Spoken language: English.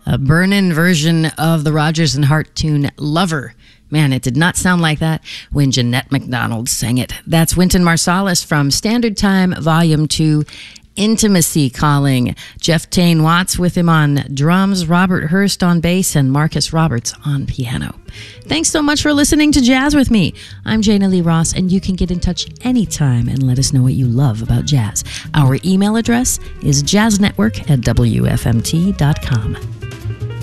a burnin' version of the Rodgers and Hart tune Lover. Man, it did not sound like that when Jeanette MacDonald sang it. That's Wynton Marsalis from Standard Time Volume 2, Intimacy Calling. Jeff Tain Watts with him on drums, Robert Hurst on bass, and Marcus Roberts on piano. Thanks so much for listening to Jazz with me. I'm Jana Lee Ross, and you can get in touch anytime and let us know what you love about jazz. Our email address is jazznetwork@wfmt.com.